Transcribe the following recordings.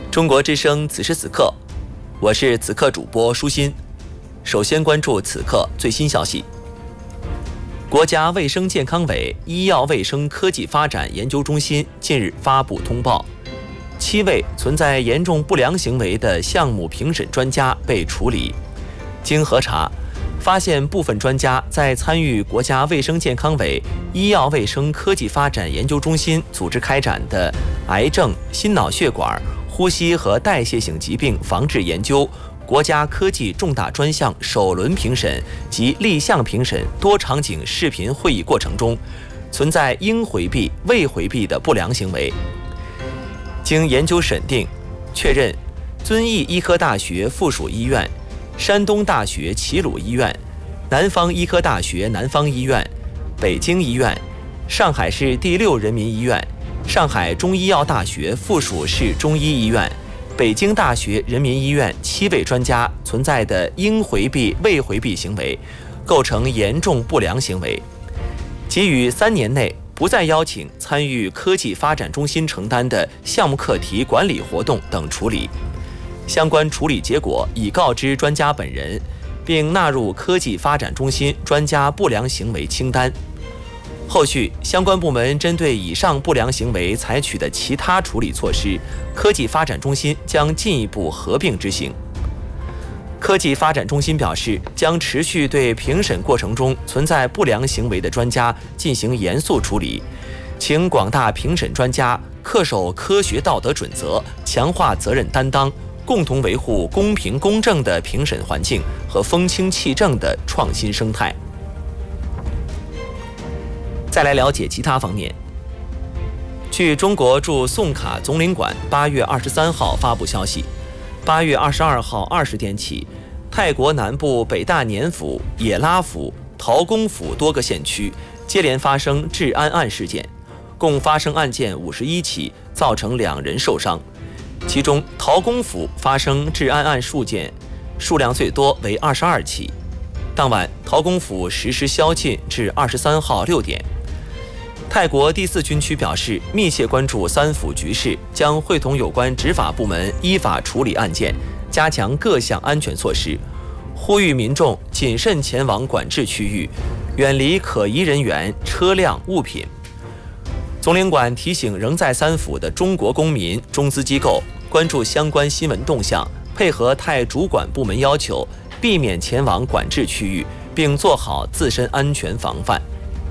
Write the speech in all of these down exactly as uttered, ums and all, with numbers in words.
中国之声此时此刻，我是此刻主播舒心。首先关注此刻最新消息。国家卫生健康委医药卫生科技发展研究中心近日发布通报，七位存在严重不良行为的项目评审专家被处理。经核查，发现部分专家在参与国家卫生健康委医药卫生科技发展研究中心组织开展的癌症、心脑血管、呼吸和代谢性疾病防治研究国家科技重大专项首轮评审及立项评审多场景视频会议过程中，存在应回避、未回避的不良行为。经研究审定，确认遵义医科大学附属医院、山东大学齐鲁医院、南方医科大学南方医院、北京医院、上海市第六人民医院、上海中医药大学附属市中医医院、北京大学人民医院七位专家存在的应回避、未回避行为，构成严重不良行为，给予三年内不再邀请参与科技发展中心承担的项目课题管理活动等处理。相关处理结果已告知专家本人，并纳入科技发展中心专家不良行为清单。后续相关部门针对以上不良行为采取的其他处理措施，科技发展中心将进一步合并执行。科技发展中心表示，将持续对评审过程中存在不良行为的专家进行严肃处理，请广大评审专家恪守科学道德准则，强化责任担当，共同维护公平公正的评审环境和风清气正的创新生态。再来了解其他方面。据中国驻宋卡总领馆八月二十三号发布消息，八月二十二号二十点起，泰国南部北大年府、也拉府、陶公府多个县区接连发生治安案事件，共发生案件五十一起，造成两人受伤。其中陶公府发生治安案数件数量最多，为二十二起。当晚，陶公府实施宵禁至二十三号六点。泰国第四军区表示，密切关注三府局势，将会同有关执法部门依法处理案件，加强各项安全措施，呼吁民众谨慎前往管制区域，远离可疑人员、车辆、物品。总领馆提醒仍在三府的中国公民、中资机构关注相关新闻动向，配合泰主管部门要求，避免前往管制区域，并做好自身安全防范。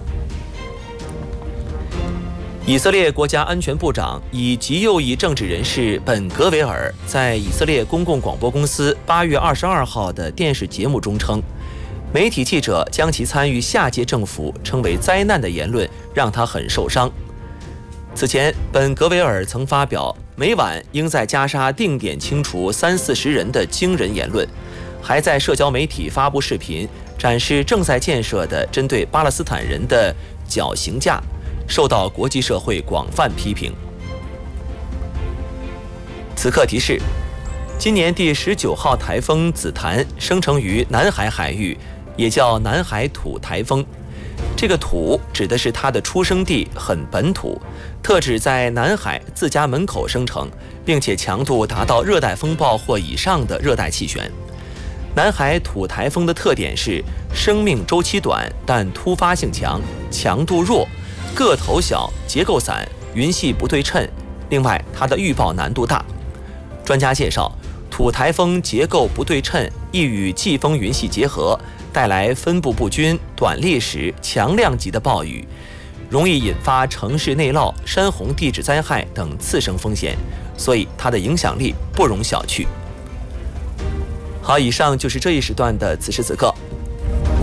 以色列国家安全部长以极右翼政治人士本·格维尔在以色列公共广播公司八月二十二号的电视节目中称，媒体记者将其参与下届政府称为灾难的言论让他很受伤。此前，本·格维尔曾发表每晚应在加沙定点清除三四十人的惊人言论，还在社交媒体发布视频展示正在建设的针对巴勒斯坦人的绞刑架，受到国际社会广泛批评。此刻提示，今年第十九号台风紫檀生成于南海海域，也叫南海土台风。这个土指的是它的出生地很本土，特指在南海自家门口生成，并且强度达到热带风暴或以上的热带气旋。南海土台风的特点是生命周期短，但突发性强，强度弱，个头小，结构散，云系不对称。另外，它的预报难度大。专家介绍，土台风结构不对称，易与季风云系结合，带来分布不均、短历时、强量级的暴雨，容易引发城市内涝、山洪地质灾害等次生风险，所以它的影响力不容小觑。好，以上就是这一时段的此时此刻。